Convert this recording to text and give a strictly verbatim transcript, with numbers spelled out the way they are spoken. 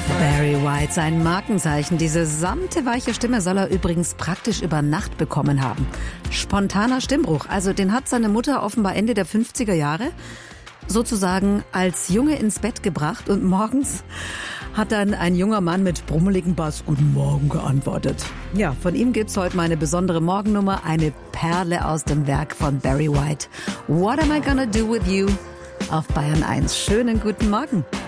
Barry White, sein Markenzeichen. Diese samte, weiche Stimme soll er übrigens praktisch über Nacht bekommen haben. Spontaner Stimmbruch, also den hat seine Mutter offenbar Ende der fünfziger Jahre sozusagen als Junge ins Bett gebracht und morgens hat dann ein junger Mann mit brummeligem Bass Guten Morgen geantwortet. Ja, von ihm gibt's heute meine besondere Morgennummer, eine Perle aus dem Werk von Barry White. What am I gonna do with you? Auf Bayern eins. Schönen guten Morgen.